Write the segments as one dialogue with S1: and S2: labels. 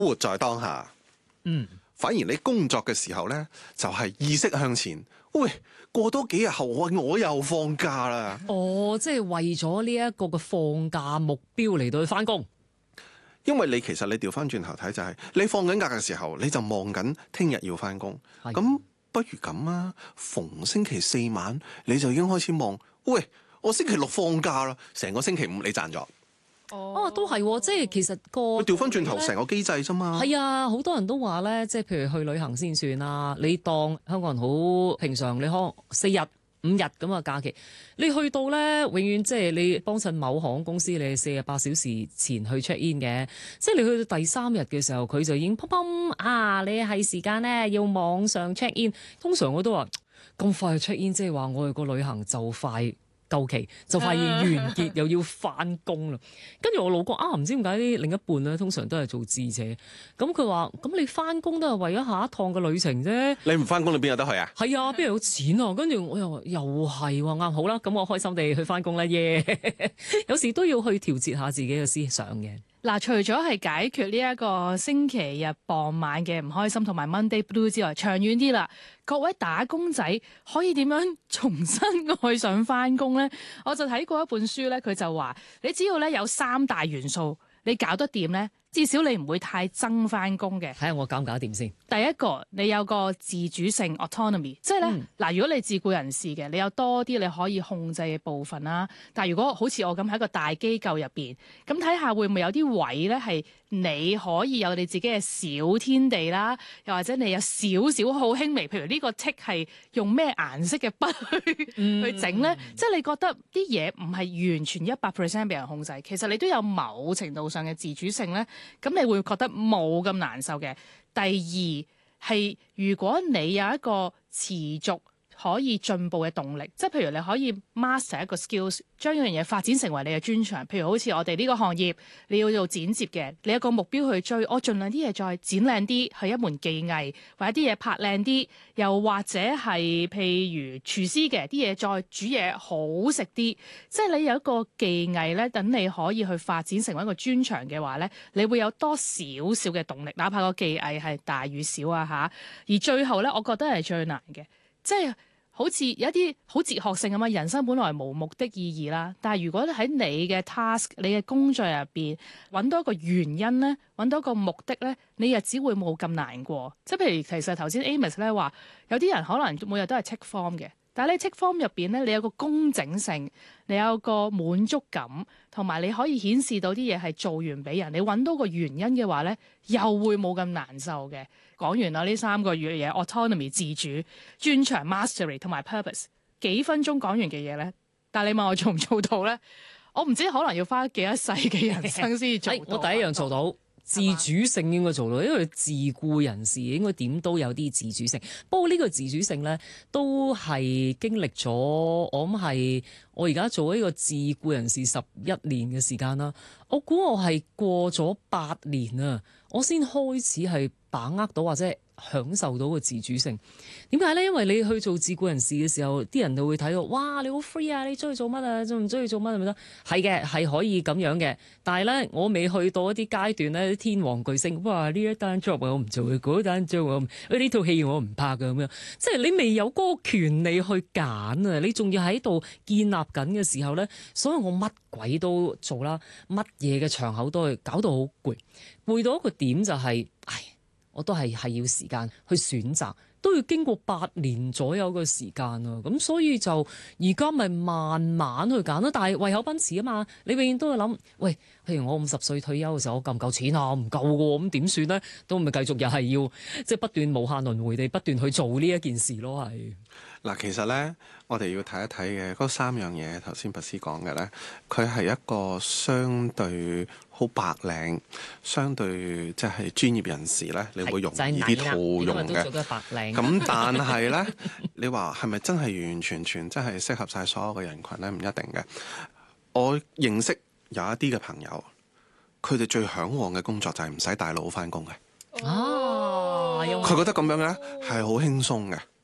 S1: 活在當下。反而你工作嘅時候呢，就係意識向前。喂，過多幾日後我又放假啦。
S2: 即係為咗呢一個嘅放假目標嚟到去返工。
S1: 因為其實你調翻轉頭睇就係，你放緊假嘅時候，你就望緊聽日要翻工。咁不如咁啊，逢星期四晚你就已經開始望，喂，我星期六放假啦，成個星期五你賺咗。
S2: 都係，即係其實
S1: 調翻轉頭成個機制啫嘛。
S2: 係啊，好多人都話咧，即係譬如去旅行先算啦。你當香港人好平常，你可能4日5日咁嘅假期，你去到咧，永遠即係你幫襯某航空公司，你係48小時前去 check in 嘅，即係你去到第3日嘅時候，佢就已經砰砰啊！你係時間咧要網上 check in。通常我都話咁快去 check in，即係話我哋個旅行就快夠期，就快要完結，又要翻工啦。跟住我老公唔知點解啲另一半咧，通常都係做智者。咁佢話：咁你翻工都係為咗下一趟嘅旅程啫。
S1: 你唔翻工，你邊有得去啊？
S2: 係啊，邊有錢啊？跟住我又話又係喎，啱好啦。咁我開心地去翻工啦，耶！有時都要去調節下自己嘅思想嘅。
S3: 嗱，除咗係解決呢一個星期日傍晚嘅唔開心同埋 Monday Blue 之外，長遠啲啦，各位打工仔可以點樣重新愛上翻工呢？我就睇過一本書咧，佢就話你只要咧有3大元素，你搞得掂咧，至少你唔會太憎翻工嘅。
S2: 睇下我搞唔搞得掂先。
S3: 第一個，你有個自主性 autonomy， 即係咧嗱，如果你自僱人士嘅，你有多啲你可以控制嘅部分啦。但係如果好似我咁喺一個大機構入邊，咁睇下會唔會有啲位咧係你可以有你自己嘅小天地啦，又或者你有少少好輕微，譬如呢個 tick 係用咩顏色嘅筆去整咧，即係你覺得啲嘢唔係完全100% 被人控制，其實你都有某程度上嘅自主性咧，咁你會覺得冇咁難受嘅。第二係，如果你有一個持續可以進步嘅動力，即係譬如你可以 master 一個 skills， 將呢樣嘢發展成為你嘅專長。譬如好似我哋呢個行業，你要做剪接嘅，你有個目標去追，我盡量啲嘢再剪靚啲，係一門技藝，或者啲嘢拍靚啲，又或者係譬如廚師嘅啲嘢再煮嘢好食啲。即係你有一個技藝咧，等你可以去發展成為一個專長嘅話咧，你會有多少少嘅動力，哪怕個技藝係大與小啊嚇。而最後咧，我覺得係最難嘅，即係好似有一啲好哲學性咁啊！人生本來無目的意義啦，但係如果喺你嘅 task、你嘅工作入邊揾到一個原因咧，揾到一個目的咧，你日子會冇咁難過。即係譬如其實頭先 Amos 咧話，有啲人可能每日都係 tick form 嘅，但係你 tick form 入邊咧，你有個工整性，你有個滿足感，同埋你可以顯示到啲嘢係做完俾人，你揾到個原因嘅話咧，又會冇咁難受嘅。講完啦，呢3個月嘢 autonomy 自主、專長 mastery 同埋 purpose， 幾分鐘講完嘅嘢咧，但係你問我做唔做到咧？我唔知可能要花幾多世嘅人生先至做到。
S2: 我第一樣做到。自主性應該做到，因為自僱人士應該點都有啲自主性。不過呢個自主性咧，都係經歷咗，我諗係我而家做呢個自僱人士11年嘅時間啦。我估我係過咗8年啊，我先開始係把握到或者享受到個自主性。點解咧？因為你去做自僱人士嘅時候，啲人就會睇到，哇！你好 free 啊，你中意做乜啊？中唔中意做乜咪得？係嘅，係可以咁樣嘅。但係咧，我未去到一啲階段咧，天王巨星，哇！呢一單 job 我唔做嘅，嗰單 job 我呢套戲我唔拍嘅咁樣。即係你未有嗰個權利去揀啊！你仲要喺度建立緊嘅時候咧，所以我乜鬼都做啦，乜嘢嘅場口都去，搞到好攰，攰到一個點就係，我都係要時間去選擇，都要經過8年左右嘅時間啊！咁所以就而家咪慢慢去揀啦。但係為口奔馳啊嘛，你永遠都會諗，喂，譬如我50歲退休嘅時候，我夠唔夠錢啊？我唔夠喎，咁點算咧？都咪繼續又係要即係不斷無限輪迴地不斷去做呢一件事咯，係。
S1: 嗱，其實咧，我哋要睇一睇嘅嗰3樣嘢，頭先拔斯講嘅咧，佢係一個相對好白領，相對即係專業人士咧，你會容易啲套用嘅。咁但係咧，你話係咪真係完完全全真係適合晒所有嘅人群咧？唔一定嘅。我認識有一啲嘅朋友，佢哋最嚮往嘅工作就係唔使帶腦返工嘅。佢覺得咁樣咧係好輕鬆嘅。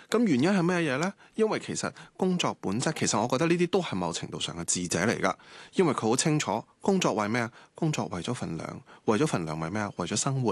S1: 咁原因係咩嘢呢？因為其實工作本質，其實我覺得呢啲都係某程度上嘅智者嚟㗎。因為佢好清楚工作為咩啊？工作為咗份糧，為咗份糧為咩啊？為咗生活。